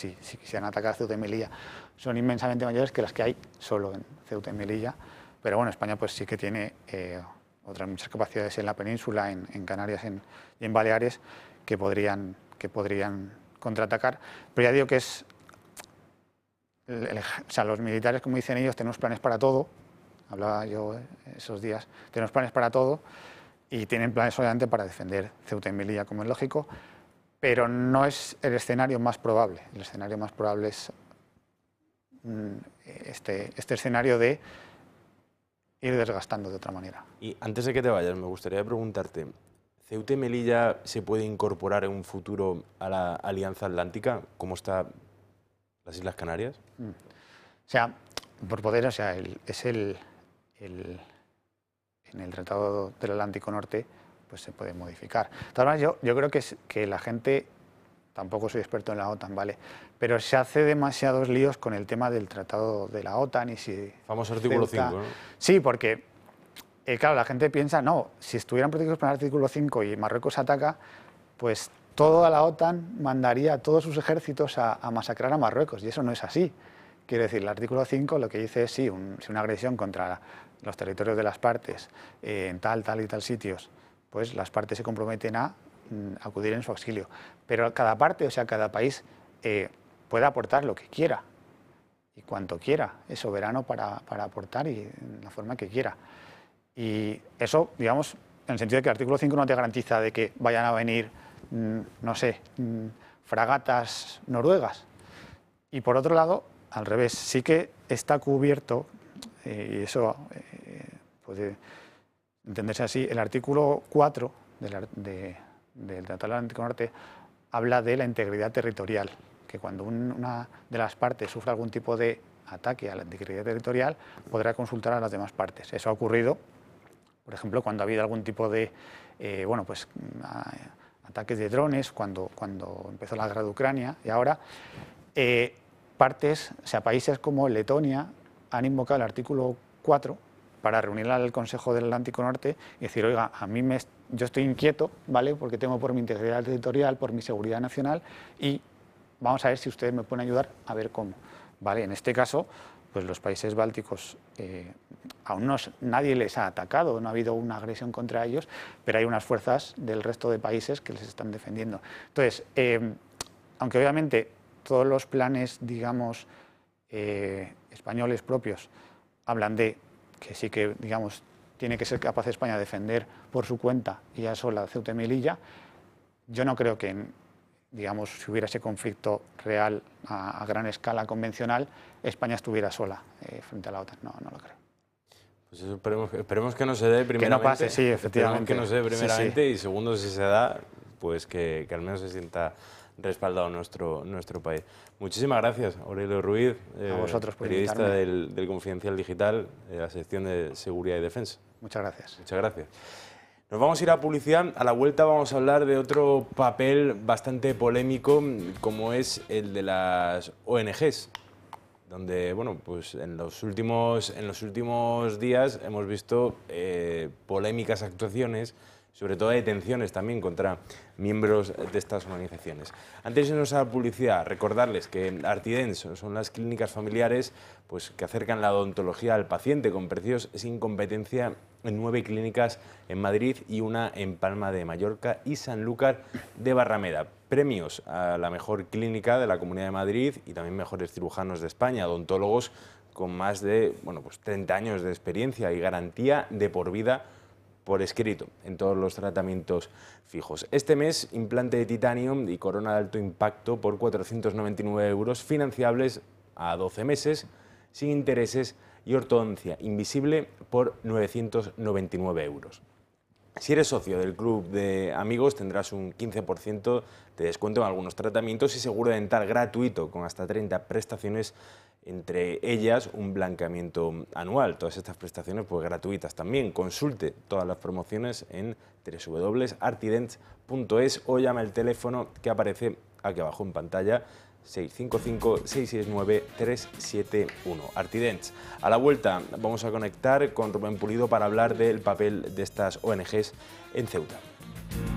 si quisieran atacar Ceuta y Melilla, son inmensamente mayores que las que hay solo en Ceuta y Melilla. Pero bueno, España pues sí que tiene otras muchas capacidades en la península, en Canarias y en Baleares que podrían contraatacar. Pero ya digo que es... o sea, los militares, como dicen ellos, tenemos planes para todo. Hablaba yo esos días, tenemos planes para todo y tienen planes obviamente para defender Ceuta y Melilla, como es lógico, pero no es el escenario más probable. El escenario más probable es este escenario de ir desgastando de otra manera. Y antes de que te vayas, me gustaría preguntarte, ¿Ceuta y Melilla se puede incorporar en un futuro a la Alianza Atlántica? ¿Cómo están las Islas Canarias? O sea, por poder, o sea, en el Tratado del Atlántico Norte pues se puede modificar. De todas maneras, yo creo que la gente, tampoco soy experto en la OTAN, ¿vale? Pero se hace demasiados líos con el tema del Tratado de la OTAN y si... Famoso artículo Ceuta, 5, ¿no? Sí, porque, claro, la gente piensa, no, si estuvieran protegidos por el artículo 5 y Marruecos ataca, pues toda la OTAN mandaría a todos sus ejércitos a masacrar a Marruecos, y eso no es así. Quiero decir, el artículo 5 lo que dice es, sí, si una agresión contra los territorios de las partes en tal y tal sitios, pues las partes se comprometen a acudir en su auxilio. Pero cada parte, o sea, cada país puede aportar lo que quiera y cuanto quiera, es soberano para aportar y en la forma que quiera. Y eso, digamos, en el sentido de que el artículo 5 no te garantiza de que vayan a venir, no sé, fragatas noruegas. Y por otro lado, al revés, sí que está cubierto, y eso puede entenderse así, el artículo 4 del Tratado Atlántico Norte habla de la integridad territorial, que cuando una de las partes sufre algún tipo de ataque a la integridad territorial, podrá consultar a las demás partes. Eso ha ocurrido, por ejemplo, cuando ha habido algún tipo de ataques de drones, cuando empezó la guerra de Ucrania, y ahora países como Letonia han invocado el artículo 4 para reunir al Consejo del Atlántico Norte y decir, oiga, yo estoy inquieto, ¿vale?, porque temo por mi integridad territorial, por mi seguridad nacional, y vamos a ver si ustedes me pueden ayudar a ver cómo. ¿Vale? En este caso, pues los países bálticos aún nadie les ha atacado, no ha habido una agresión contra ellos, pero hay unas fuerzas del resto de países que les están defendiendo. Entonces, aunque obviamente todos los planes, digamos, españoles propios hablan de que sí que, digamos, tiene que ser capaz España de defender por su cuenta y ya sola Ceuta y Melilla, yo no creo que, digamos, si hubiera ese conflicto real a gran escala convencional, España estuviera sola frente a la OTAN. No lo creo. Pues eso esperemos que no se dé primeramente. Que no pase, sí, efectivamente. Que no se dé primeramente, sí. Y segundo, si se da, pues que al menos se sienta respaldado nuestro país. Muchísimas gracias, Aurelio Ruiz, a vosotros por periodista del Confidencial Digital, de la sección de Seguridad y Defensa. Muchas gracias. Muchas gracias. Nos vamos a ir a publicidad. A la vuelta vamos a hablar de otro papel bastante polémico, como es el de las ONGs, donde, bueno, pues en los últimos días hemos visto polémicas actuaciones, sobre todo detenciones también contra miembros de estas organizaciones. Antes de irnos a la publicidad, recordarles que Artidens son las clínicas familiares pues, que acercan la odontología al paciente con precios sin competencia en 9 clínicas en Madrid y una en Palma de Mallorca y Sanlúcar de Barrameda. Premios a la mejor clínica de la Comunidad de Madrid y también mejores cirujanos de España, odontólogos con más de 30 años de experiencia y garantía de por vida por escrito en todos los tratamientos fijos. Este mes, implante de titanio y corona de alto impacto por 499 euros, financiables a 12 meses, sin intereses, y ortodoncia invisible por 999 euros. Si eres socio del club de amigos, tendrás un 15% de descuento en algunos tratamientos y seguro dental gratuito con hasta 30 prestaciones, entre ellas un blanqueamiento anual. Todas estas prestaciones pues gratuitas también. Consulte todas las promociones en www.artidents.es o llama al teléfono que aparece aquí abajo en pantalla, 655-669-371. Artidents. A la vuelta vamos a conectar con Rubén Pulido para hablar del papel de estas ONGs en Ceuta.